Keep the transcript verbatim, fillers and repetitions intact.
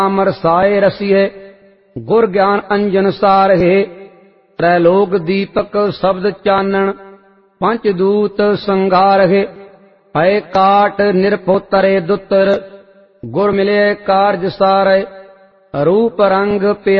अमर साए रसिए गुर ज्ञान अंजन सार है। त्रैलोक दीपक शब्द चानन पंच दूत संगार है। भय काट निरभो तरे दुतर गुर मिले कारज सारे। रूप रंग